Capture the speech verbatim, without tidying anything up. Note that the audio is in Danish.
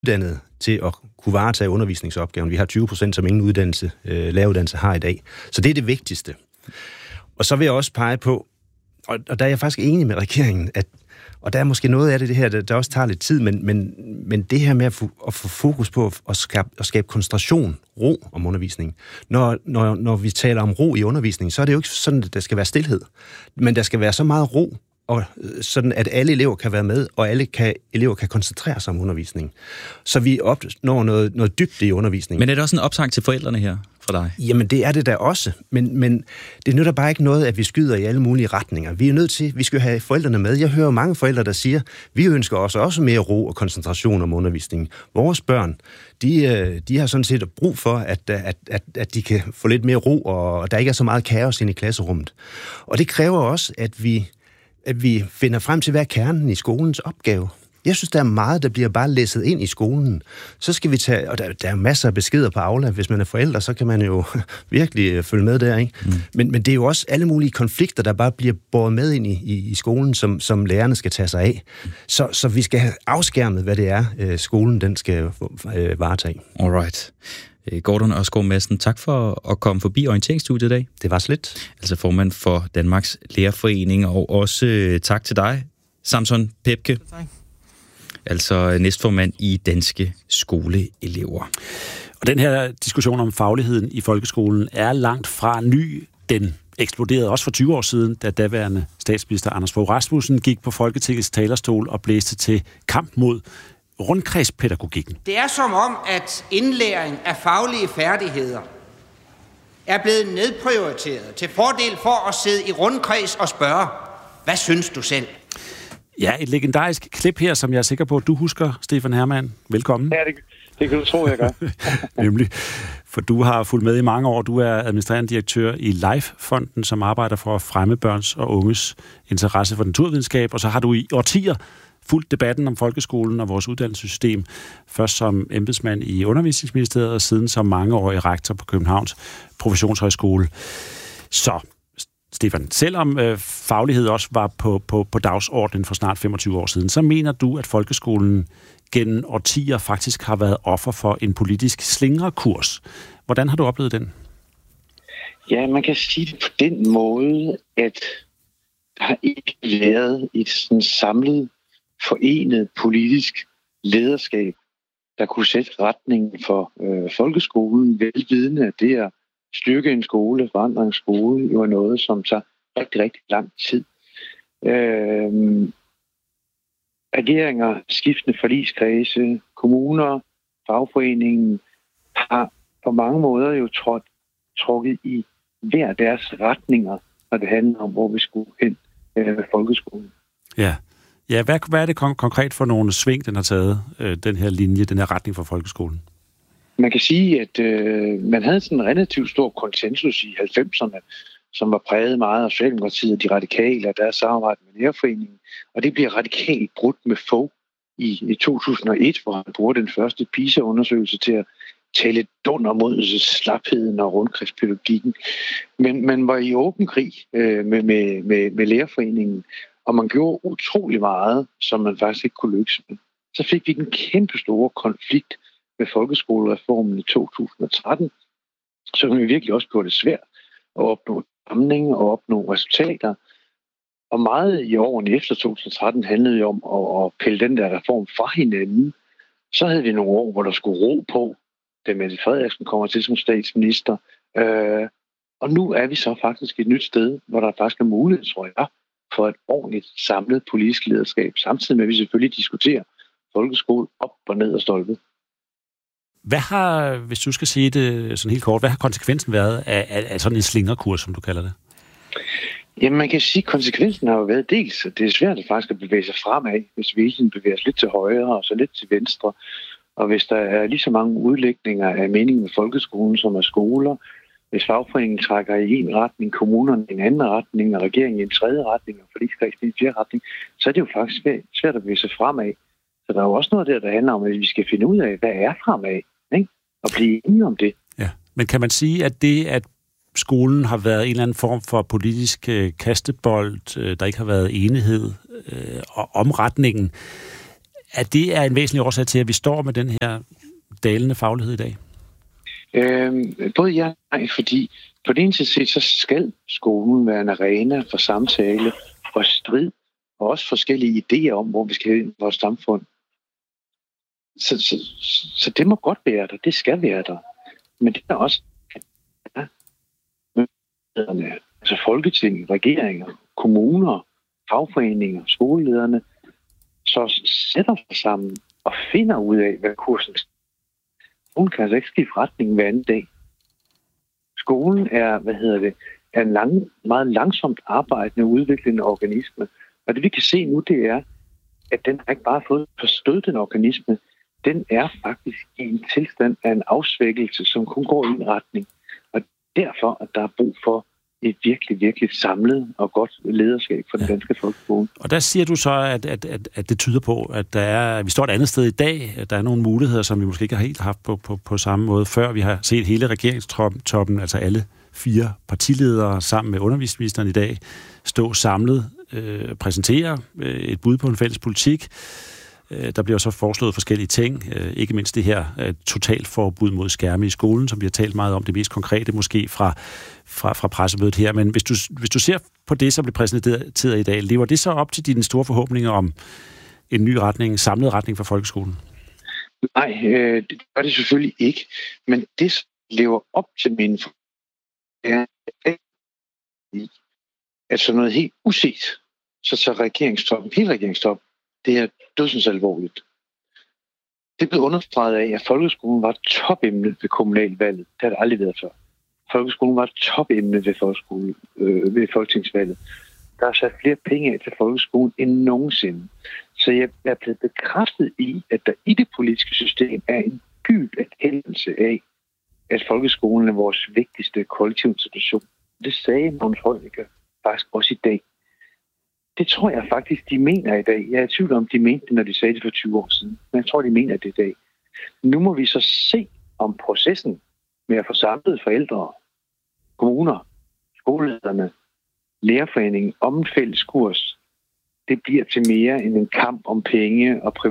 uddannet til at kunne varetage undervisningsopgaven. Vi har tyve procent, som ingen uddannelse, øh, læreruddannelse har i dag. Så det er det vigtigste. Og så vil jeg også pege på, og, og der er jeg faktisk enig med regeringen, at, og der er måske noget af det, det her, der, der også tager lidt tid, men, men, men det her med at få, at få fokus på at skabe, at skabe koncentration, ro om undervisningen. Når, når, når vi taler om ro i undervisningen, så er det jo ikke sådan, at der skal være stilhed, men der skal være så meget ro, og sådan at alle elever kan være med, og alle kan, elever kan koncentrere sig om undervisningen. Så vi opnår noget, noget dybde i undervisningen. Men er det også en opsang til forældrene her fra dig? Jamen, det er det da også. Men, men det nytter bare ikke noget, at vi skyder i alle mulige retninger. Vi er nødt til, vi skal have forældrene med. Jeg hører mange forældre, der siger, vi ønsker også, også mere ro og koncentration om undervisningen. Vores børn, de, de har sådan set brug for, at, at, at, at de kan få lidt mere ro, og der ikke er så meget kaos inde i klasserummet. Og det kræver også, at vi at vi finder frem til, hvad er kernen i skolens opgave. Jeg synes, der er meget, der bliver bare læsset ind i skolen. Så skal vi tage, og der, der er masser af beskeder på Aula. Hvis man er forældre, så kan man jo virkelig følge med der, ikke? Mm. Men, men det er jo også alle mulige konflikter, der bare bliver båret med ind i, i, i skolen, som, som lærerne skal tage sig af. Så, så vi skal have afskærmet, hvad det er, øh, skolen den skal øh, varetage. Alright. Gordon Ørskov Madsen, tak for at komme forbi orienteringsstudiet i dag. Det var så lidt. Altså formand for Danmarks Lærerforening, og også øh, tak til dig, Samson Pepke. Tak. Altså næstformand i Danske Skoleelever. Og den her diskussion om fagligheden i folkeskolen er langt fra ny. Den eksploderede også for tyve år siden, da daværende statsminister Anders Fogh Rasmussen gik på Folketingets talerstol og blæste til kamp mod rundkredspædagogikken. Det er som om, at indlæring af faglige færdigheder er blevet nedprioriteret til fordel for at sidde i rundkreds og spørge, hvad synes du selv? Ja, et legendarisk klip her, som jeg er sikker på, at du husker, Stefan Hermann. Velkommen. Ja, det, det kan du tro, jeg gør. Nemlig, for du har fulgt med i mange år. Du er administrerende direktør i LIFE-fonden, som arbejder for at fremme børns og unges interesse for naturvidenskab, og så har du i årtier fulgt debatten om folkeskolen og vores uddannelsessystem, først som embedsmand i Undervisningsministeriet, og siden som mangeårig rektor på Københavns Professionshøjskole. Så, Stefan, selvom øh, faglighed også var på, på, på dagsordenen for snart femogtyve år siden, så mener du, at folkeskolen gennem årtier faktisk har været offer for en politisk slingrekurs. Hvordan har du oplevet den? Ja, man kan sige det på den måde, at der har ikke været et sådan samlet forenet politisk lederskab, der kunne sætte retningen for øh, folkeskolen, velvidende, at det at styrke en skole, forandre en skole, jo er noget, som tager rigtig, rigtig lang tid. Øh, regeringer, skiftende forligskredse, kommuner, fagforeningen har på mange måder jo trådt, trukket i hver deres retninger, når det handler om, hvor vi skulle hen øh, med folkeskolen. Ja. Ja, hvad, hvad er det kon- konkret for nogle sving, den har taget, øh, den her linje, den her retning for folkeskolen? Man kan sige, at øh, man havde sådan en relativt stor konsensus i halvfemserne, som var præget meget af Socialdemokratiet og de radikale og deres samarbejde med Lærerforeningen. Og det bliver radikalt brudt med Fogh i, i to tusind og et, hvor han bruger den første PISA-undersøgelse til at tale dunder mod slapheden og rundkredspædagogikken. Men man var i åben krig øh, med, med, med, med Lærerforeningen, og man gjorde utrolig meget, som man faktisk ikke kunne lykkes med. Så fik vi en kæmpe store konflikt med folkeskolereformen i to tusind og tretten, så vi virkelig også gjorde det svært at opnå samling og opnå resultater. Og meget i årene efter to tusind og tretten handlede jo om at, at pille den der reform fra hinanden. Så havde vi nogle år, hvor der skulle ro på, da Mette Frederiksen kommer til som statsminister. Øh, og nu er vi så faktisk et nyt sted, hvor der faktisk er mulighed, tror jeg, for et ordentligt samlet politisk lederskab, samtidig med, at vi selvfølgelig diskuterer folkeskole op og ned og stolpe. Hvad har, hvis du skal sige det sådan helt kort, hvad har konsekvensen været af, af, af sådan en slingrekurs, som du kalder det? Jamen, man kan sige, at konsekvensen har jo været dels, at det er svært at faktisk at bevæge sig fremad, hvis vi ikke bevæger os lidt til højre og så lidt til venstre. Og hvis der er lige så mange udlægninger af meningen med folkeskolen, som er skoler, hvis fagforeningen trækker i en retning, kommunerne i en anden retning, og regeringen i en tredje retning, og forligskredsen i en fjerde retning, så er det jo faktisk svært at bevæge sig fremad. Så der er jo også noget der, der handler om, at vi skal finde ud af, hvad er fremad, ikke? Og blive enige om det. Ja, men kan man sige, at det, at skolen har været en eller anden form for politisk øh, kastebold, øh, der ikke har været enighed øh, om retningen, at det er en væsentlig årsag til, at vi står med den her dalende faglighed i dag? Øhm, både ja og nej, fordi på den ene side, så skal skolen være en arena for samtale og strid, og også forskellige idéer om, hvor vi skal ind i vores samfund. Så, så, så det må godt være der, det skal være der. Men det er også ja, altså Folketing, regeringer, kommuner, fagforeninger, skolelederne, så sætter sig sammen og finder ud af, hvad kursen er. Skolen kan altså ikke skifte retning hver anden dag. Skolen er, hvad hedder det, er en lang, meget langsomt arbejdende udviklende organisme. Og det vi kan se nu, det er, at den har ikke bare fået forstået den organisme, den er faktisk i en tilstand af en afsvækkelse, som kun går i en retning. Og derfor, at der er brug for et virkelig, virkelig samlet og godt lederskab for den ja. danske folkeskole. Og der siger du så, at, at, at, at det tyder på, at der er, vi står et andet sted i dag, at der er nogle muligheder, som vi måske ikke har helt haft på, på, på samme måde før. Vi har set hele regeringstoppen, altså alle fire partiledere sammen med undervisningsministeren i dag, stå samlet, øh, præsentere øh, et bud på en fælles politik. Der bliver så foreslået forskellige ting, ikke mindst det her totalforbud mod skærme i skolen, som vi har talt meget om, det mest konkrete måske fra, fra, fra pressemødet her. Men hvis du, hvis du ser på det, som bliver præsenteret i dag, lever det så op til dine store forhåbninger om en ny retning, en samlet retning for folkeskolen? Nej, øh, det gør det selvfølgelig ikke. Men det lever op til mine forhåbninger, at så noget helt uset, så tager regeringstoppen, hele regeringstoppen, det er dødsens alvorligt. Det blev understreget af, at folkeskolen var et topemne ved kommunalvalget. Det har det aldrig været før. Folkeskolen var et topemne ved, folkeskole, øh, ved folketingsvalget. Der er sat flere penge af til folkeskolen end nogensinde. Så jeg er blevet bekræftet i, at der i det politiske system er en dyb erkendelse af, at folkeskolen er vores vigtigste kollektive institution. Det sagde Mogens Heunicke faktisk også i dag. Det tror jeg faktisk, de mener i dag. Jeg er i tvivl om, de mente det, når de sagde det for tyve år siden. Men jeg tror, de mener det i dag. Nu må vi så se, om processen med at få samlet forældre, kommuner, skolelederne, lærerforeningen om en fælles kurs, det bliver til mere end en kamp om penge og